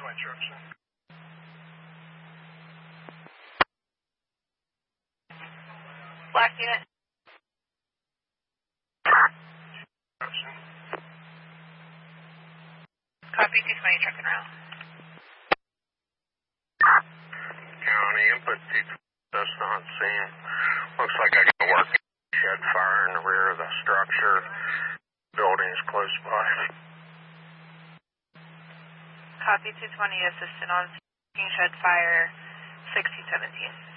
my truck, sir. Black unit. Copy, 220, trucking around. County input, that's not seen. Looks like I got work. Shed fire in the rear of the structure. Building's close by. Copy, 220, assistant on shed fire, 6017.